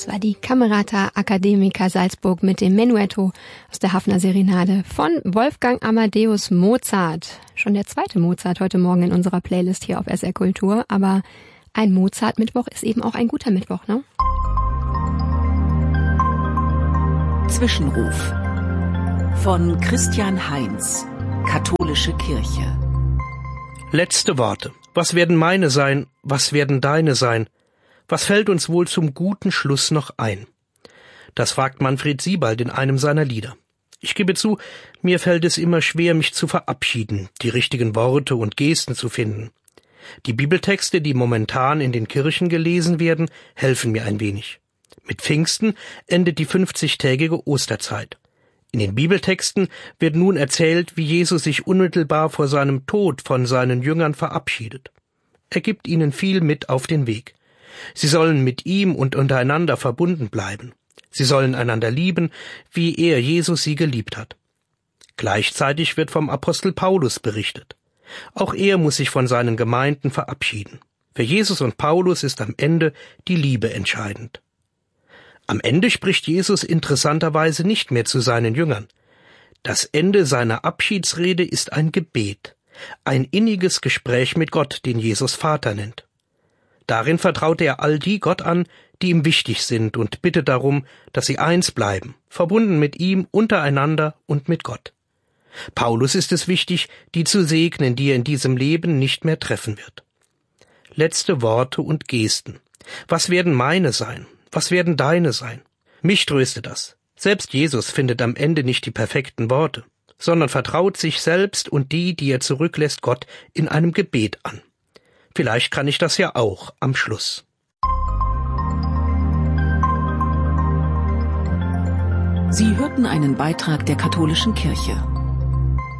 Das war die Camerata Academica Salzburg mit dem Menuetto aus der Haffner Serenade von Wolfgang Amadeus Mozart. Schon der zweite Mozart heute Morgen in unserer Playlist hier auf SR Kultur, aber ein Mozart-Mittwoch ist eben auch ein guter Mittwoch, ne? Zwischenruf von Christian Heinz, Katholische Kirche. Letzte Worte. Was werden meine sein? Was werden deine sein? Was fällt uns wohl zum guten Schluss noch ein? Das fragt Manfred Siebald in einem seiner Lieder. Ich gebe zu, mir fällt es immer schwer, mich zu verabschieden, die richtigen Worte und Gesten zu finden. Die Bibeltexte, die momentan in den Kirchen gelesen werden, helfen mir ein wenig. Mit Pfingsten endet die 50-tägige Osterzeit. In den Bibeltexten wird nun erzählt, wie Jesus sich unmittelbar vor seinem Tod von seinen Jüngern verabschiedet. Er gibt ihnen viel mit auf den Weg. Sie sollen mit ihm und untereinander verbunden bleiben. Sie sollen einander lieben, wie er, Jesus, sie geliebt hat. Gleichzeitig wird vom Apostel Paulus berichtet. Auch er muss sich von seinen Gemeinden verabschieden. Für Jesus und Paulus ist am Ende die Liebe entscheidend. Am Ende spricht Jesus interessanterweise nicht mehr zu seinen Jüngern. Das Ende seiner Abschiedsrede ist ein Gebet, ein inniges Gespräch mit Gott, den Jesus Vater nennt. Darin vertraut er all die Gott an, die ihm wichtig sind, und bittet darum, dass sie eins bleiben, verbunden mit ihm, untereinander und mit Gott. Paulus ist es wichtig, die zu segnen, die er in diesem Leben nicht mehr treffen wird. Letzte Worte und Gesten. Was werden meine sein? Was werden deine sein? Mich tröstet das. Selbst Jesus findet am Ende nicht die perfekten Worte, sondern vertraut sich selbst und die er zurücklässt, Gott in einem Gebet an. Vielleicht kann ich das ja auch am Schluss. Sie hörten einen Beitrag der Katholischen Kirche.